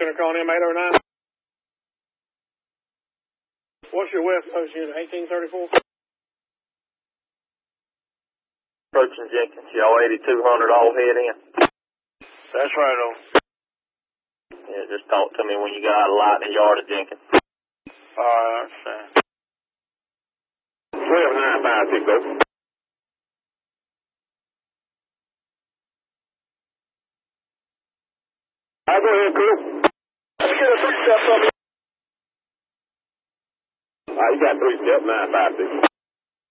Center calling him 809. What's your West Coast unit, 1834? Approaching Jenkins, y'all 8200 all head in. That's right, on. Yeah, just talk to me when you got a light in the yard of Jenkins. Alright, I understand. 12956, go. All right, go ahead, crew. Let's get a 3-step from you. All right, you got 3 step, 956.